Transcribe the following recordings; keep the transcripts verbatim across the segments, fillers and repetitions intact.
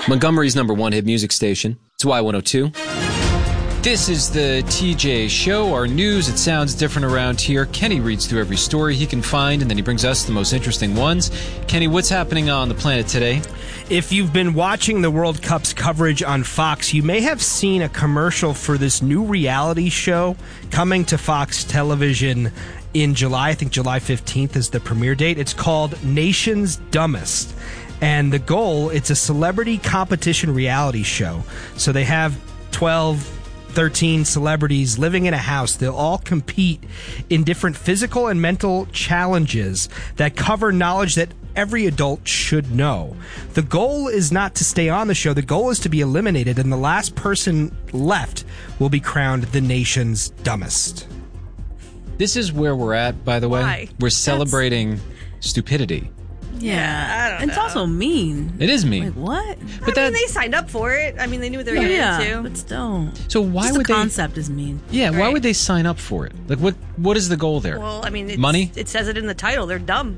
Montgomery's number one hit music station. It's Y one oh two. This is the T J Show, our news. It sounds different around here. Kenny reads through every story he can find, and then he brings us the most interesting ones. Kenny, what's happening on the planet today? If you've been watching the World Cup's coverage on Fox, you may have seen a commercial for this new reality show coming to Fox Television in July. I think July fifteenth is the premiere date. It's called Nation's Dumbest. And the goal, it's a celebrity competition reality show. So they have twelve, thirteen celebrities living in a house. They'll all compete in different physical and mental challenges that cover knowledge that every adult should know. The goal is not to stay on the show. The goal is to be eliminated, and the last person left will be crowned the nation's dumbest. This is where we're at, by the way. Why? We're celebrating That's... stupidity. Yeah, I don't It's know. also mean. It is mean. Like, what? But I that, mean, they signed up for it. I mean, they knew what they were Yeah, getting into. but still. so why Just would the they? concept is mean. Yeah, why Right. would they sign up for it? Like, what? What is the goal there? Well, I mean, it's, Money? It says it in the title. They're dumb.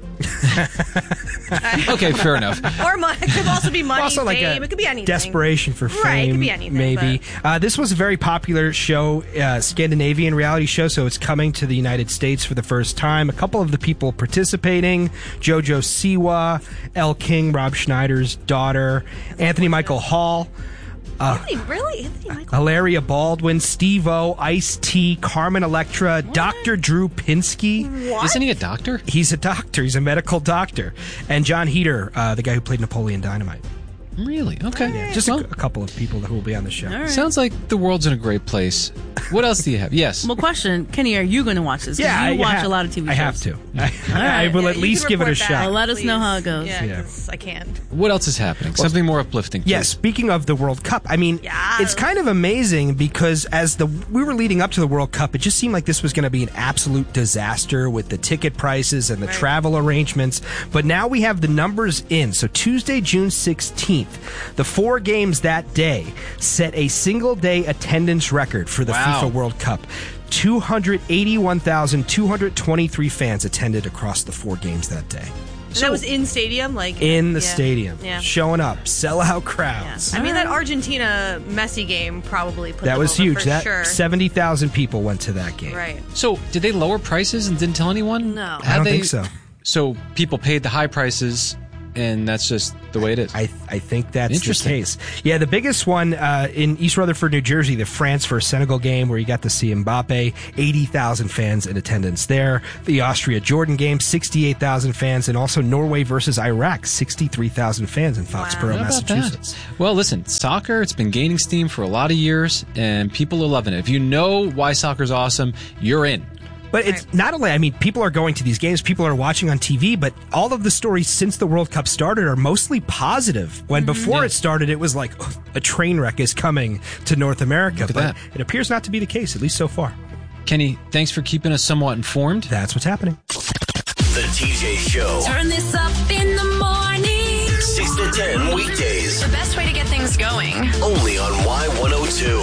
Okay, fair enough. Or money. It could also be money, Also like fame. a it could be anything. desperation for fame, Right, it could be anything, maybe. Uh, this was a very popular show, uh, Scandinavian reality show, so it's coming to the United States for the first time. A couple of the people participating, Jojo Siwa, Elle King, Rob Schneider's daughter, Anthony Michael Hall, Anthony, really? Anthony Michael? Hilaria Baldwin, Steve-O, Ice-T, Carmen Electra, Doctor Drew Pinsky. What? Isn't he a doctor? He's a doctor. He's a medical doctor. And John Heater, uh, the guy who played Napoleon Dynamite. Really? Okay. Yeah, just Well, a, a couple of people who will be on the show. All right. sounds like the world's in a great place. What else do you have? Yes. Well, question, Kenny, are you going to watch this? 'Cause Yeah, you I watch ha- a lot of T V shows. I have to. I, I right. will Yeah, at you least can give it a report back, shot. Well, let us know please. how it goes. Yeah, Yeah. 'cause I can't. What else is happening? Something more uplifting. Yeah, please. speaking of the World Cup, I mean, Yeah. it's kind of amazing because as the we were leading up to the World Cup, it just seemed like this was going to be an absolute disaster with the ticket prices and the Right. travel arrangements. But now we have the numbers in. So Tuesday, June sixteenth, the four games that day set a single day attendance record for the Wow. FIFA World Cup. two hundred eighty-one thousand two hundred twenty-three fans attended across the four games that day. And that was in stadium, like In the yeah. stadium, Yeah. showing up, sellout Yeah. crowds. I mean, that Argentina Messi game probably put That them was over huge. for That sure. seventy thousand people went to that game. Right. So, did they lower prices and didn't tell anyone? No. I How'd don't they- think so. So people paid the high prices, and that's just the way it is. I I think that's the Interesting. case. Yeah, the biggest one uh, in East Rutherford, New Jersey, the France versus Senegal game where you got to see Mbappe, eighty thousand fans in attendance there. The Austria-Jordan game, sixty-eight thousand fans, and also Norway versus Iraq, sixty-three thousand fans in Foxborough, How about that? Massachusetts. Well, listen, soccer, it's been gaining steam for a lot of years, and people are loving it. If you know why soccer's awesome, you're in. But it's not only, I mean, people are going to these games, people are watching on T V, but all of the stories since the World Cup started are mostly positive. When before Yeah. it started, it was like, oh, a train wreck is coming to North America. Look at but that. it appears not to be the case, at least so far. Kenny, thanks for keeping us somewhat informed. That's what's happening. The T J Show. Turn this up in the morning. six to ten weekdays. The best way to get things going. Only on Y one oh two.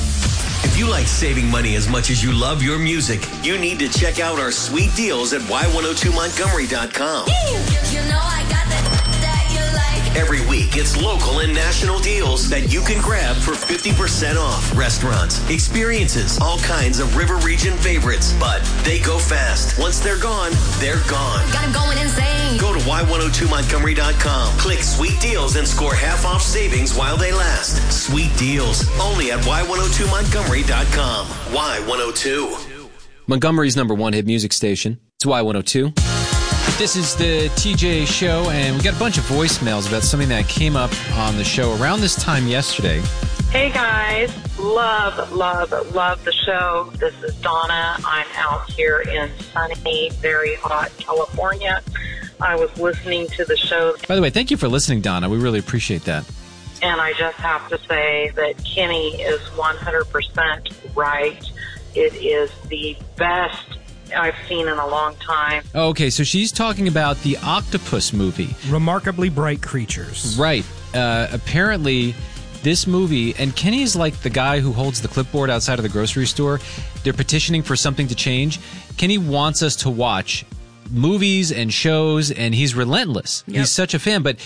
If you like saving money as much as you love your music, you need to check out our sweet deals at Y one oh two Montgomery dot com. You know I got that that you like. Every week, it's local and national deals that you can grab for fifty percent off. Restaurants, experiences, all kinds of River Region favorites. But they go fast. Once they're gone, they're gone. Got him going insane. Go to Y one oh two Montgomery dot com. Click Sweet Deals and score half off savings while they last. Sweet Deals, only at Y one oh two Montgomery dot com. Y one oh two. Montgomery's number one hit music station. It's Y one oh two. This is the T J Show, and we got a bunch of voicemails about something that came up on the show around this time yesterday. Hey guys, love, love, love the show. This is Donna. I'm out here in sunny, very hot California. I was listening to the show, By the way, thank you for listening, Donna. We really appreciate that. and I just have to say that Kenny is one hundred percent right. It is the best I've seen in a long time. Oh, okay, so she's talking about the Octopus movie. Remarkably bright creatures. Right. Uh, apparently, this movie, and Kenny is like the guy who holds the clipboard outside of the grocery store. They're petitioning for something to change. Kenny wants us to watch movies and shows, and he's relentless. Yep. He's such a fan, but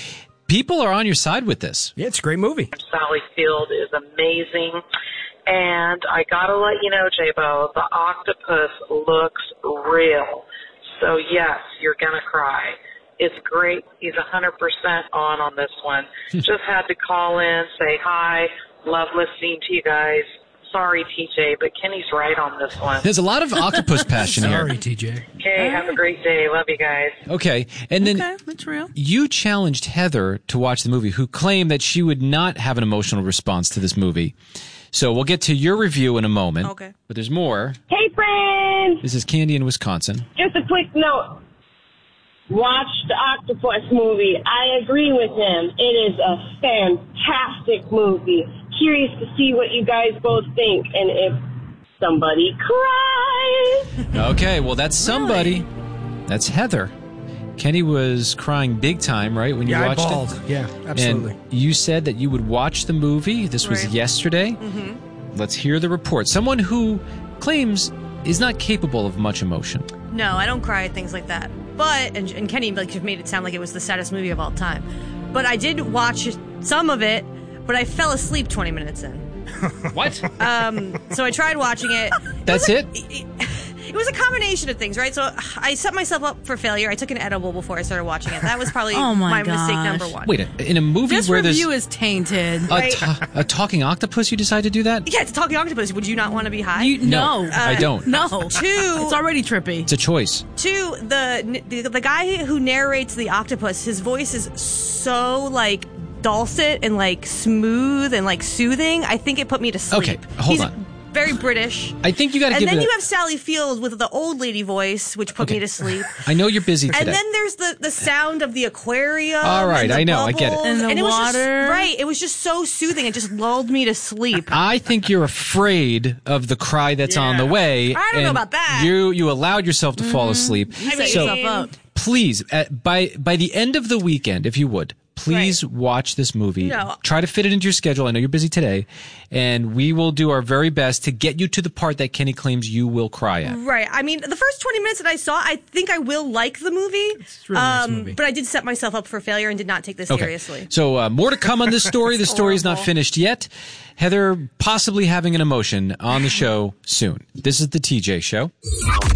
people are on your side with this. Yeah, it's a great movie. Sally Field is amazing. And I gotta let you know, J-Bo, the octopus looks real. So yes, you're gonna cry. It's great. He's one hundred percent on on this one. Just had to call in, say hi. Love listening to you guys. Sorry, T J, but Kenny's right on this one. There's a lot of octopus passion here. Sorry, T J. Okay, have a great day. Love you guys. Okay, and then Okay, that's real. you challenged Heather to watch the movie, who claimed that she would not have an emotional response to this movie. So we'll get to your review in a moment. Okay. But there's more. Hey, friends! This is Candy in Wisconsin. Just a quick note. Watch the Octopus movie. I agree with him. It is a fantastic movie. Curious to see what you guys both think and if somebody cries. Okay, well, that's somebody. That's Heather. Kenny was crying big time, right, when you Yeah, I watched bawled. it? Yeah, absolutely. And you said that you would watch the movie. This was Right. yesterday. Mm-hmm. Let's hear the report. Someone who claims is not capable of much emotion. No, I don't cry at things like that. But, and, and Kenny like just made it sound like it was the saddest movie of all time. But I did watch some of it, but I fell asleep twenty minutes in. What? Um, so I tried watching it. That's it? It, it was a combination of things, right? So I set myself up for failure. I took an edible before I started watching it. That was probably Oh my mistake gosh. number one. Wait, in a movie This where there's review is tainted. a, Right. ta- a talking octopus, you decide to do that? Yeah, it's a talking octopus. Would you not want to be high? You, no, I don't. no. Two, It's already trippy. It's a choice. Two, the, the the guy who narrates the octopus, his voice is so like dulcet and like smooth and like soothing. I think it put me to sleep. Okay, hold He's on. Very British. I think you got to And give then it a- you have Sally Field with the old lady voice, which put Okay. me to sleep. I know you're busy today. And then there's the, the sound of the aquarium. All right, and the I know, I get it. bubbles, And the it was just- water. right. It was just so soothing. It just lulled me to sleep. I think you're afraid of the cry that's on the way. I don't know and about that. You you allowed yourself to fall asleep. I mean, so yourself up. please, at, by by the end of the weekend, if you would, please watch this movie. No. Try to fit it into your schedule. I know you're busy today, and we will do our very best to get you to the part that Kenny claims you will cry at. Right. I mean, the first twenty minutes that I saw, I think I will like the movie. It's a really nice movie. But I did set myself up for failure and did not take this Okay. seriously. So uh, more to come on this story. the story is not horrible. finished yet. Heather possibly having an emotion on the show soon. This is the T J Show.